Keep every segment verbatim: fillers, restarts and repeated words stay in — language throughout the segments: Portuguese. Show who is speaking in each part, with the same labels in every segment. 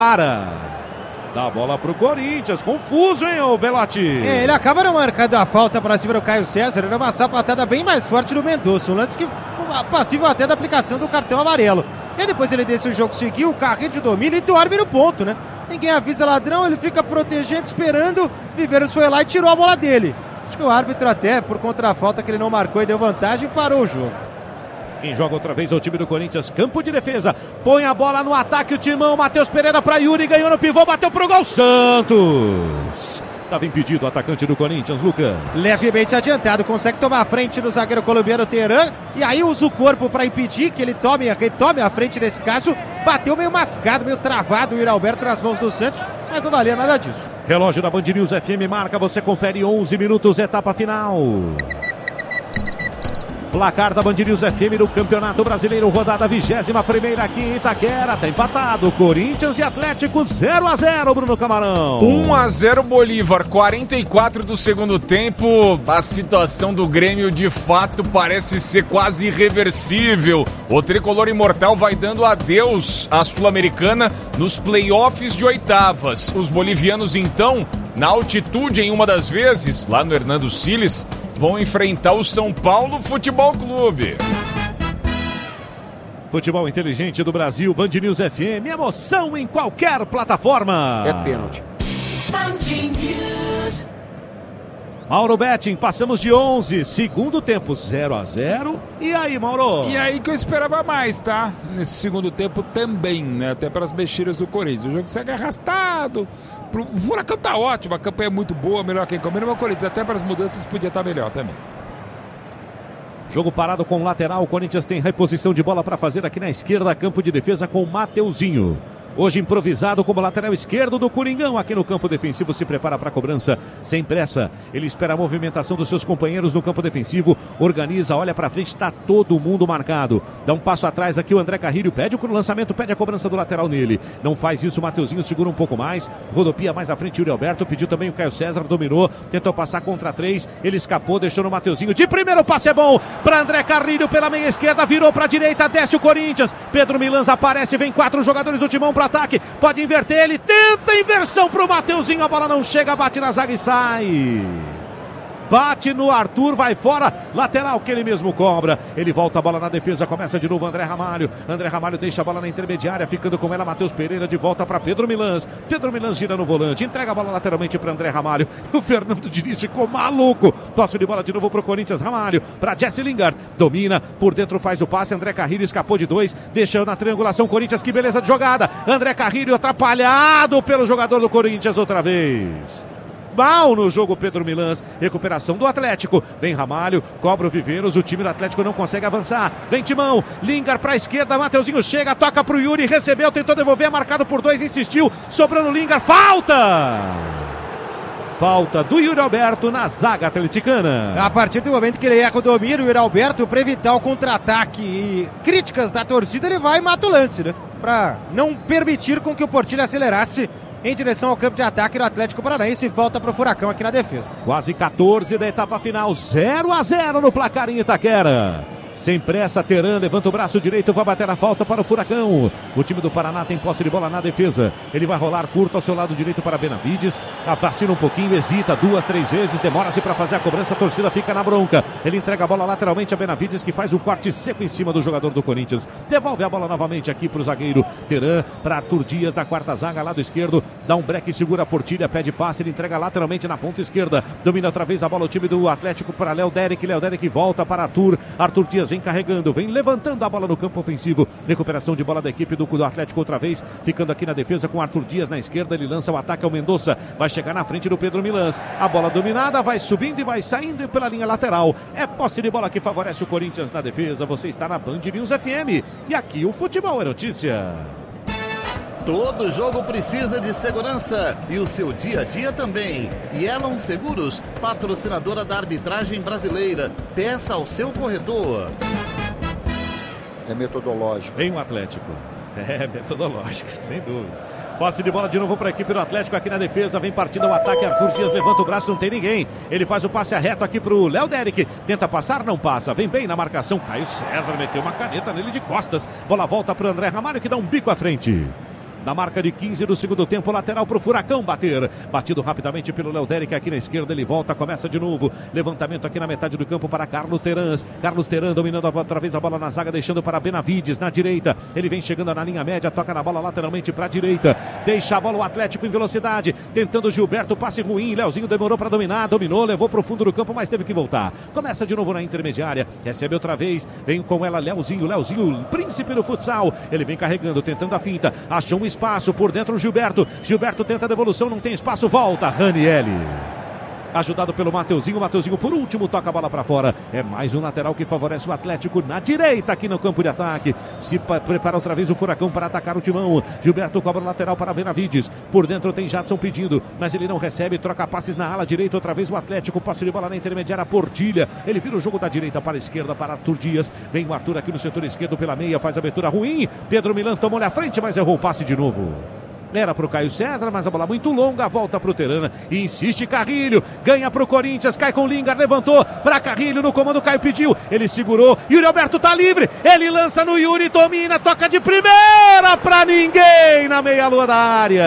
Speaker 1: Para. Dá a bola pro Corinthians. Confuso, hein, ô Belotti?
Speaker 2: É, ele acaba não marcando a falta pra cima do Caio César. Era uma sapatada bem mais forte do Mendonça. Um lance que passível até da aplicação do cartão amarelo. E depois ele deixa o jogo seguir, o carrinho de domínio e dorme no ponto, né? Ninguém avisa ladrão, ele fica protegendo, esperando. Viveiros foi lá e tirou a bola dele. Acho que o árbitro até, por contra a falta que ele não marcou e deu vantagem, parou o jogo.
Speaker 1: Quem joga outra vez é o time do Corinthians, campo de defesa, põe a bola no ataque, o Timão, Matheus Pereira para Yuri, ganhou no pivô, bateu pro gol, Santos! Estava impedido o atacante do Corinthians, Lucas.
Speaker 2: Levemente adiantado, consegue tomar a frente do zagueiro colombiano Teran, e aí usa o corpo para impedir que ele tome, que ele tome a frente nesse caso, bateu meio mascado, meio travado o Yuri Alberto nas mãos do Santos, mas não valia nada disso.
Speaker 1: Relógio da Band News F M marca, você confere onze minutos, etapa final. Placar da Band News F M no Campeonato Brasileiro, rodada vigésima primeira aqui em Itaquera, tá empatado, Corinthians e Atlético zero a zero, Bruno Camarão.
Speaker 3: um a zero Bolívar, quarenta e quatro do segundo tempo, a situação do Grêmio de fato parece ser quase irreversível. O tricolor imortal vai dando adeus à Sul-Americana nos playoffs de oitavas. Os bolivianos então, na altitude em uma das vezes, lá no Hernando Siles, vão enfrentar o São Paulo Futebol Clube.
Speaker 1: Futebol inteligente do Brasil, Band News F M, emoção em qualquer plataforma.
Speaker 2: É pênalti.
Speaker 1: Mauro Betting, passamos de onze, segundo tempo zero a zero. E aí, Mauro?
Speaker 4: E aí que eu esperava mais, tá? Nesse segundo tempo também, né? Até para as mexidas do Corinthians. O jogo segue arrastado. O Furacão tá ótimo, a campanha é muito boa, melhor que combina, mas o Corinthians até para as mudanças podia estar melhor também.
Speaker 1: Jogo parado com lateral, o Corinthians tem reposição de bola para fazer aqui na esquerda, campo de defesa com Mateuzinho. Hoje improvisado como lateral esquerdo do Coringão, aqui no campo defensivo, se prepara para a cobrança sem pressa. Ele espera a movimentação dos seus companheiros no campo defensivo, organiza, olha para frente, está todo mundo marcado. Dá um passo atrás aqui o André Carrilho, pede o lançamento, pede a cobrança do lateral nele. Não faz isso, o Mateuzinho segura um pouco mais, rodopia mais à frente, Yuri Alberto, pediu também o Caio César, dominou, tentou passar contra três, ele escapou, deixou no Mateuzinho, de primeiro passe é bom, para André Carrilho pela meia esquerda, virou para a direita, desce o Corinthians, Pedro Milans aparece, vem quatro jogadores do Timão para ataque, pode inverter, ele tenta inversão pro Mateuzinho, a bola não chega, bate na zaga e sai. Bate no Arthur, vai fora, lateral que ele mesmo cobra. Ele volta a bola na defesa, começa de novo André Ramalho. André Ramalho deixa a bola na intermediária, ficando com ela Matheus Pereira, de volta para Pedro Milans. Pedro Milans gira no volante, entrega a bola lateralmente para André Ramalho. O Fernando Diniz ficou maluco. Tosse de bola de novo pro Corinthians, Ramalho, para Jesse Lingard. Domina, por dentro faz o passe, André Carrilho escapou de dois, deixando na triangulação Corinthians, que beleza de jogada. André Carrilho atrapalhado pelo jogador do Corinthians outra vez. Mal no jogo Pedro Milans, recuperação do Atlético, vem Ramalho, cobra o Viveiros, o time do Atlético não consegue avançar, vem Timão, Lingard pra esquerda, Mateuzinho chega, toca pro Yuri, recebeu, tentou devolver, marcado por dois, insistiu, sobrando Lingard, falta! Falta do Yuri Alberto na zaga atleticana.
Speaker 2: A partir do momento que ele erra o domínio, o Yuri Alberto, para evitar o contra-ataque e críticas da torcida, ele vai e mata o lance, né? Pra não permitir com que o Portilho acelerasse em direção ao campo de ataque do Atlético Paranaense, e volta para o Furacão aqui na defesa.
Speaker 1: Quase quatorze da etapa final, zero a zero no placar em Itaquera. Sem pressa, Teran levanta o braço direito, vai bater a falta para o Furacão. O time do Paraná tem posse de bola na defesa. Ele vai rolar curto ao seu lado direito para Benavides. Vacina um pouquinho, hesita duas, três vezes, demora-se para fazer a cobrança, a torcida fica na bronca. Ele entrega a bola lateralmente a Benavides, que faz um corte seco em cima do jogador do Corinthians. Devolve a bola novamente aqui para o zagueiro Teran, para Arthur Dias na quarta zaga, lado esquerdo. Dá um break, segura a Portilha, pede passe, ele entrega lateralmente na ponta esquerda. Domina outra vez a bola o time do Atlético para Léo Derek. Léo Derek volta para Arthur. Arthur Dias vem carregando, vem levantando a bola no campo ofensivo. Recuperação de bola da equipe do, do Atlético outra vez, ficando aqui na defesa com Arthur Dias na esquerda. Ele lança o ataque ao Mendonça, vai chegar na frente do Pedro Milans. A bola dominada, vai subindo e vai saindo pela linha lateral. É posse de bola que favorece o Corinthians na defesa. Você está na Band News F M e aqui o futebol é notícia.
Speaker 5: Todo jogo precisa de segurança e o seu dia a dia também. Yellow Seguros, patrocinadora da arbitragem brasileira. Peça ao seu corretor.
Speaker 6: É metodológico.
Speaker 1: Vem o Atlético. É metodológico, sem dúvida. Posse de bola de novo para a equipe do Atlético aqui na defesa. Vem partindo ao ataque. Arthur Dias levanta o braço, não tem ninguém. Ele faz o passe reto aqui para o Léo Derek. Tenta passar, não passa. Vem bem na marcação. Caio César meteu uma caneta nele de costas. Bola volta para o André Ramalho, que dá um bico à frente. Na marca de quinze do segundo tempo, lateral para o Furacão bater. Batido rapidamente pelo Léo Déric aqui na esquerda, ele volta, começa de novo. Levantamento aqui na metade do campo para Carlos Terans. Carlos Terans dominando outra vez a bola na zaga, deixando para Benavides na direita. Ele vem chegando na linha média, toca na bola lateralmente para a direita. Deixa a bola o Atlético em velocidade, tentando Gilberto, passe ruim. Leozinho demorou para dominar, dominou, levou para o fundo do campo, mas teve que voltar. Começa de novo na intermediária, recebe outra vez, vem com ela Leozinho, Leozinho, príncipe do futsal. Ele vem carregando, tentando a finta, achou um espaço por dentro o Gilberto. Gilberto tenta a devolução, não tem espaço, volta Ranieri. Ajudado pelo Mateuzinho, Mateuzinho por último toca a bola para fora. É mais um lateral que favorece o Atlético na direita aqui no campo de ataque. Se prepara outra vez o Furacão para atacar o Timão. Gilberto cobra o lateral para Benavides. Por dentro tem Jadson pedindo, mas ele não recebe, troca passes na ala direita, outra vez o Atlético, passe de bola na intermediária, Portilha. Ele vira o jogo da direita para a esquerda para Arthur Dias. Vem o Arthur aqui no setor esquerdo pela meia, faz a abertura ruim. Pedro Milan tomou-lhe a frente, mas errou o passe de novo. Era para o Caio César, mas a bola muito longa, volta para o Terana e insiste Carrilho, ganha para o Corinthians, cai com o Lingard, levantou para Carrilho, no comando Caio pediu, ele segurou, Yuri Alberto tá livre, ele lança no Yuri, domina, toca de primeira para ninguém na meia-lua da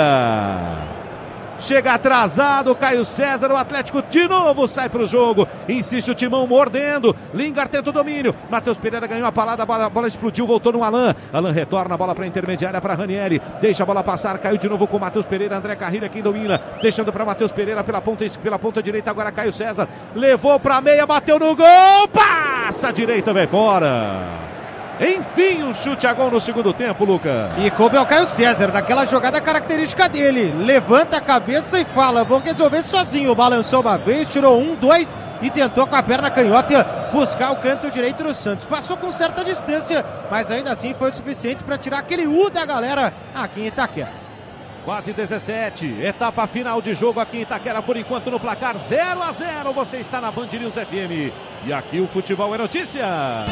Speaker 1: área. Chega atrasado, Caio César, o Atlético de novo sai para o jogo, insiste o Timão mordendo, Lingard tenta o domínio, Matheus Pereira ganhou a palada, a bola, a bola explodiu, voltou no Alan, Alan retorna a bola para a intermediária para Ranieri, deixa a bola passar, caiu de novo com Matheus Pereira, André Carrilho quem domina, deixando para Matheus Pereira pela ponta, pela ponta direita, agora Caio César, levou para a meia, bateu no gol, passa a direita, vai fora. Enfim, um chute a gol no segundo tempo, Luca.
Speaker 2: E coube ao Caio César, naquela jogada característica dele. Levanta a cabeça e fala, vou resolver sozinho. Balançou uma vez, tirou um, dois e tentou com a perna canhota buscar o canto direito do Santos. Passou com certa distância, mas ainda assim foi o suficiente para tirar aquele U da galera aqui em Itaquera.
Speaker 1: Quase dezessete, etapa final de jogo aqui em Itaquera, por enquanto no placar zero a zero. Você está na Band News F M e aqui o futebol é notícia.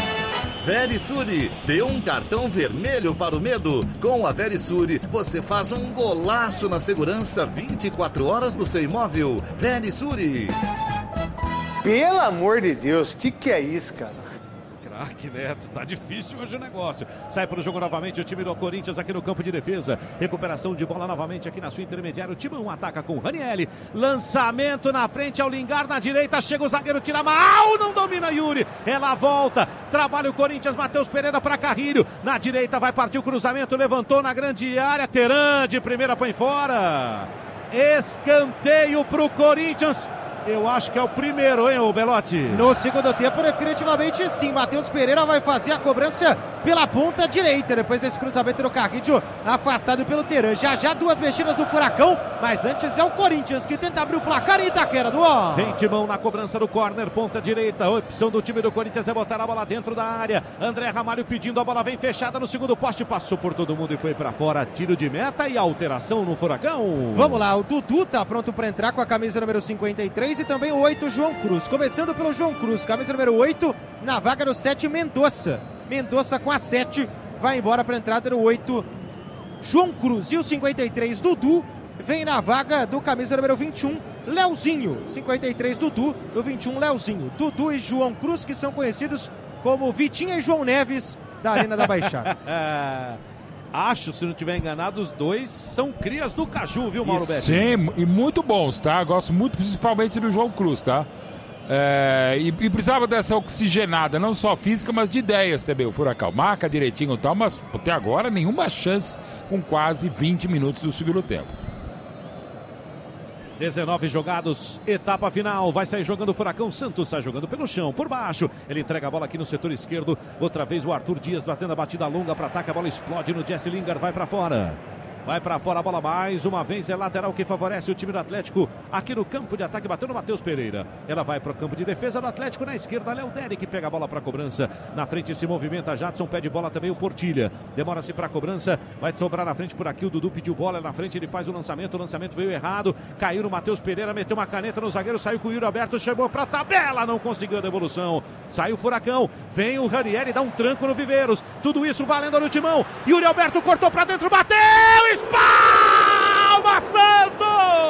Speaker 5: Verisure, dê um cartão vermelho para o medo. Com a Verisure, você faz um golaço na segurança vinte e quatro horas do seu imóvel. Verisure.
Speaker 7: Pelo amor de Deus, o que, que é isso, cara?
Speaker 1: Craque Neto, tá difícil hoje o negócio. Sai para o jogo novamente o time do Corinthians aqui no campo de defesa. Recuperação de bola novamente aqui na sua intermediária. O Timão ataca com o Ranieri. Lançamento na frente ao Lingard na direita. Chega o zagueiro, tira mal, não domina Yuri. Ela volta. Trabalha o Corinthians, Matheus Pereira para Carrilho. Na direita vai partir o cruzamento, levantou na grande área. Teran de primeira põe fora. Escanteio para o Corinthians. Eu acho que é o primeiro, hein, o Belotti?
Speaker 2: No segundo tempo, definitivamente sim. Matheus Pereira vai fazer a cobrança pela ponta direita, depois desse cruzamento do Carrilho, afastado pelo Teran. Já já duas mexidas do Furacão, mas antes é o Corinthians que tenta abrir o placar em Itaquera, do ó.
Speaker 1: Vem Timão na cobrança do córner, ponta direita. A opção do time do Corinthians é botar a bola dentro da área. André Ramalho pedindo, a bola vem fechada no segundo poste, passou por todo mundo e foi pra fora. Tiro de meta e alteração no Furacão.
Speaker 2: Vamos lá, o Dudu tá pronto pra entrar com a camisa número cinquenta e três e também o oito, João Cruz. Começando pelo João Cruz, camisa número oito, na vaga do sete, Mendonça. Mendonça com a sete, vai embora para a entrada do oito, João Cruz. E o cinquenta e três, Dudu, vem na vaga do camisa número vinte e um, Leozinho. cinquenta e três, Dudu, do vinte e um, Leozinho. Dudu e João Cruz, que são conhecidos como Vitinha e João Neves, da Arena da Baixada.
Speaker 1: Acho, se não estiver enganado, os dois são crias do Caju, viu, Mauro Betti?
Speaker 4: Sim, e muito bons, tá? Gosto muito, principalmente do João Cruz, tá? É, e, e precisava dessa oxigenada, não só física, mas de ideias também, o Furacão. Marca direitinho e tal, mas até agora nenhuma chance com quase vinte minutos do segundo tempo.
Speaker 1: dezenove jogados, etapa final, vai sair jogando o Furacão. Santos sai jogando pelo chão, por baixo, ele entrega a bola aqui no setor esquerdo, outra vez o Arthur Dias batendo a batida longa para ataque, a bola explode no Jesse Lingard, vai para fora. Vai para fora a bola mais uma vez, é lateral que favorece o time do Atlético aqui no campo de ataque, bateu no Matheus Pereira. Ela vai para o campo de defesa do Atlético na esquerda, Léo Déric pega a bola para a cobrança. Na frente se movimenta Jadson, pede bola também o Portilha. Demora-se para a cobrança, vai sobrar na frente por aqui, o Dudu pediu bola na frente, ele faz o lançamento, o lançamento veio errado, caiu no Matheus Pereira, meteu uma caneta no zagueiro, saiu com o Yuri Alberto, chamou para a tabela, não conseguiu a devolução. Sai o Furacão, vem o Ranieri, dá um tranco no Viveiros. Tudo isso valendo no Timão. Yuri Alberto cortou para dentro, bateu, espalma Santos!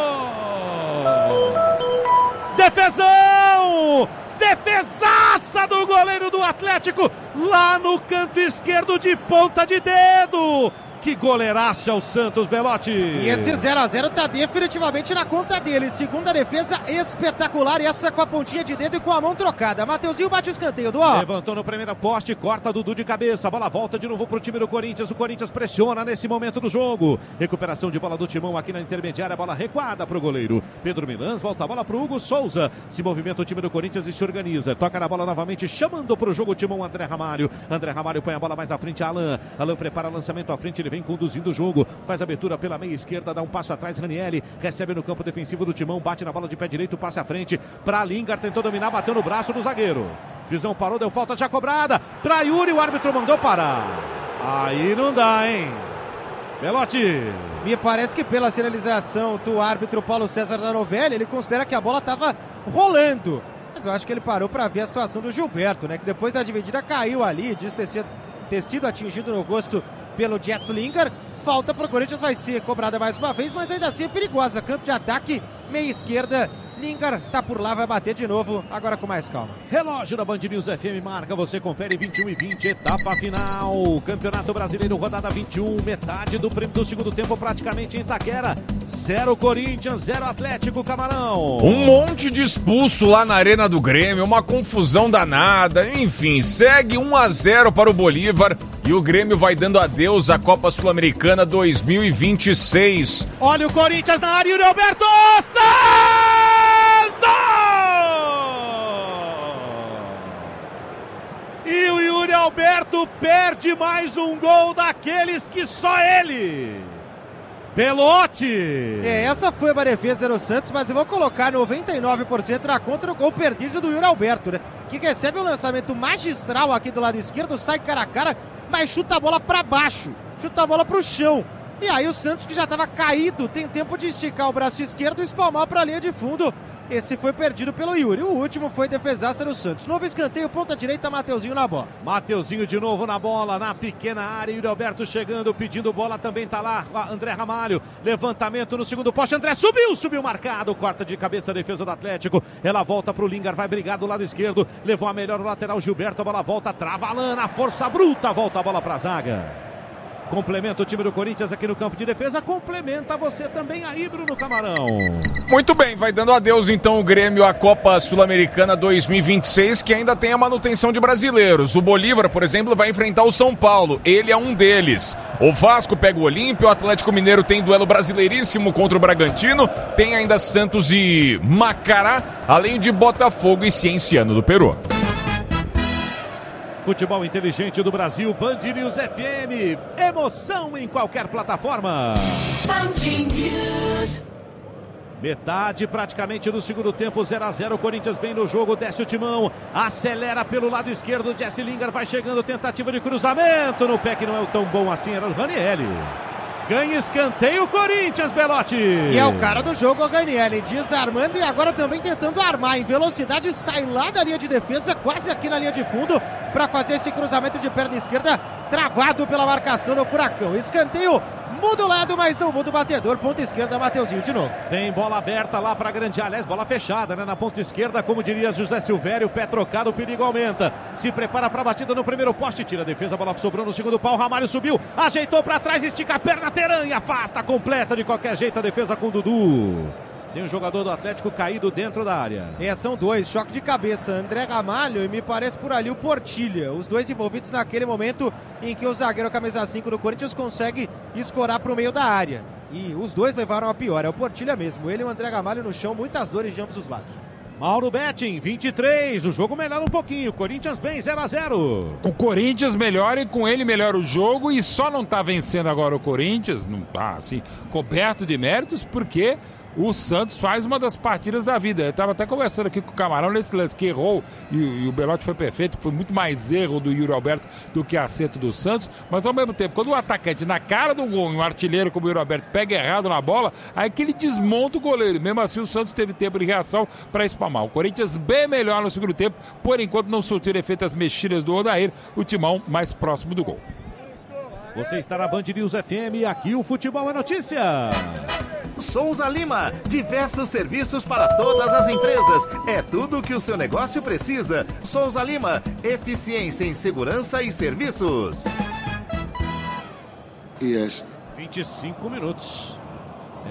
Speaker 1: Defesão! Defesaça do goleiro do Atlético, lá no canto esquerdo de ponta de dedo. Que goleiraço é o Santos, Belotti.
Speaker 2: E esse zero a zero tá definitivamente na conta dele. Segunda defesa espetacular e essa com a pontinha de dedo e com a mão trocada. Mateuzinho bate o escanteio do ó.
Speaker 1: Levantou no primeiro poste, corta Dudu de cabeça. A bola volta de novo pro time do Corinthians. O Corinthians pressiona nesse momento do jogo. Recuperação de bola do Timão aqui na intermediária. Bola recuada pro goleiro Pedro Milans. Volta a bola pro Hugo Souza. Se movimenta o time do Corinthians e se organiza. Toca na bola novamente, chamando pro jogo o Timão André Ramalho. André Ramalho põe a bola mais à frente. Alain. Alain prepara o lançamento à frente. Ele vem conduzindo o jogo, faz abertura pela meia esquerda, dá um passo atrás, Ranieri recebe no campo defensivo do Timão, bate na bola de pé direito, passe à frente para Lingard, tentou dominar, bateu no braço do zagueiro. Juizão parou, deu falta já cobrada para Yuri, o árbitro mandou parar. Aí não dá, hein? Belotti.
Speaker 2: Me parece que pela sinalização do árbitro Paulo César da Novelli, ele considera que a bola estava rolando. Mas eu acho que ele parou para ver a situação do Gilberto, né? Que depois da dividida caiu ali, diz ter sido, ter sido atingido no rosto pelo Jess Lingard. Falta para o Corinthians, vai ser cobrada mais uma vez, mas ainda assim é perigosa. Campo de ataque, meia esquerda. Lingard tá por lá, vai bater de novo, agora com mais calma.
Speaker 1: Relógio da Band News F M marca, você confere vinte e um e vinte, etapa final. Campeonato Brasileiro, rodada vinte e um, metade do prêmio do segundo tempo praticamente em Itaquera. Zero Corinthians, zero Atlético Camarão.
Speaker 3: Um monte de expulso lá na Arena do Grêmio, uma confusão danada. Enfim, segue um a zero para o Bolívar e o Grêmio vai dando adeus à Copa Sul-Americana dois mil e vinte e seis.
Speaker 1: Olha o Corinthians na área, Yuri Alberto! Santos! E o Yuri Alberto perde mais um gol daqueles que só ele. Belotti.
Speaker 2: É, essa foi uma defesa do Santos, mas eu vou colocar noventa e nove por cento na contra o gol perdido do Yuri Alberto, né? Que recebe um lançamento magistral aqui do lado esquerdo, sai cara a cara, mas chuta a bola para baixo, chuta a bola pro chão. E aí o Santos, que já estava caído, tem tempo de esticar o braço esquerdo e espalmar para a linha de fundo. Esse foi perdido pelo Yuri. O último foi defesaça do Santos. Novo escanteio, ponta direita, Mateuzinho na bola.
Speaker 1: Mateuzinho de novo na bola, na pequena área. Yuri Alberto chegando, pedindo bola, também tá lá André Ramalho. Levantamento no segundo poste. André subiu, subiu marcado. Corta de cabeça a defesa do Atlético. Ela volta pro Lingard, vai brigar do lado esquerdo. Levou a melhor o lateral Gilberto. A bola volta, trava a lana, força bruta. Volta a bola pra zaga. Complementa o time do Corinthians aqui no campo de defesa. Complementa você também aí, Bruno Camarão.
Speaker 3: Muito bem, vai dando adeus então o Grêmio à Copa Sul-Americana dois mil e vinte e seis, que ainda tem a manutenção de brasileiros. O Bolívar, por exemplo, vai enfrentar o São Paulo. Ele é um deles. O Vasco pega o Olímpio, o Atlético Mineiro tem duelo brasileiríssimo contra o Bragantino. Tem ainda Santos e Macará, além de Botafogo e Cienciano do Peru.
Speaker 1: Futebol inteligente do Brasil, Band News F M. Emoção em qualquer plataforma. Band News. Metade praticamente do segundo tempo, zero a zero. Corinthians bem no jogo, desce o timão. Acelera pelo lado esquerdo. Jesse Lingard vai chegando, tentativa de cruzamento. No pé que não é tão bom assim, era o Ranieri. Ganha escanteio, Corinthians, Belotti.
Speaker 2: E é o cara do jogo, o Ranieri, desarmando e agora também tentando armar em velocidade, sai lá da linha de defesa, quase aqui na linha de fundo, para fazer esse cruzamento de perna esquerda, travado pela marcação do Furacão. Escanteio, muda o lado, mas não muda o batedor. Ponta esquerda, Mateuzinho de novo.
Speaker 1: Tem bola aberta lá para grande área, aliás, bola fechada, né? Na ponta esquerda, como diria José Silvério, pé trocado, o perigo aumenta. Se prepara para a batida no primeiro poste, tira a defesa, a bola sobrou no segundo pau, Ramalho subiu, ajeitou para trás, estica a perna, Teran, afasta, completa de qualquer jeito a defesa com o Dudu. Tem um jogador do Atlético caído dentro da área.
Speaker 2: É, são dois, choque de cabeça, André Ramalho e me parece por ali o Portilha. Os dois envolvidos naquele momento em que o zagueiro camisa cinco do Corinthians consegue escorar para o meio da área. E os dois levaram a pior, é o Portilha mesmo. Ele e o André Ramalho no chão, muitas dores de ambos os lados.
Speaker 1: Mauro Betting, vinte e três, o jogo melhora um pouquinho, Corinthians bem, zero a zero.
Speaker 4: O Corinthians melhora e com ele melhora o jogo e só não está vencendo agora o Corinthians, não tá assim, coberto de méritos, porque o Santos faz uma das partidas da vida. Eu estava até conversando aqui com o Camarão nesse lance que errou e, e o Belotti foi perfeito, foi muito mais erro do Yuri Alberto do que acerto do Santos, mas ao mesmo tempo, quando o atacante na cara do gol, um artilheiro como o Yuri Alberto pega errado na bola, aí que ele desmonta o goleiro. Mesmo assim o Santos teve tempo de reação para espalmar. O Corinthians bem melhor no segundo tempo, por enquanto não surtiu efeito as mexidas do Odair, o timão mais próximo do gol.
Speaker 1: Você está na Band News F M, aqui o futebol é notícia.
Speaker 5: Souza Lima, diversos serviços para todas as empresas. É tudo o que o seu negócio precisa. Souza Lima, eficiência em segurança e serviços.
Speaker 1: vinte e cinco minutos.